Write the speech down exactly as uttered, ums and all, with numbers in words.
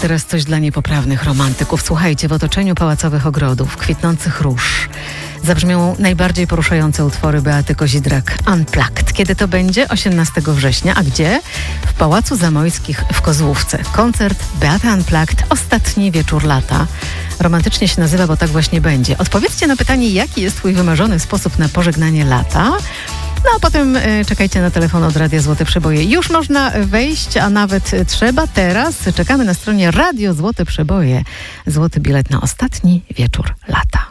teraz coś dla niepoprawnych romantyków. Słuchajcie, w otoczeniu pałacowych ogrodów, kwitnących róż zabrzmią najbardziej poruszające utwory Beaty Kozidrak Unplugged. Kiedy to będzie? osiemnastego września. A gdzie? W Pałacu Zamojskich w Kozłówce. Koncert Beaty Unplugged. Ostatni wieczór lata. Romantycznie się nazywa, bo tak właśnie będzie. Odpowiedzcie na pytanie, jaki jest twój wymarzony sposób na pożegnanie lata. No a potem y, czekajcie na telefon od Radia Złote Przeboje. Już można wejść, a nawet trzeba teraz. Czekamy na stronie Radio Złote Przeboje. Złoty bilet na ostatni wieczór lata.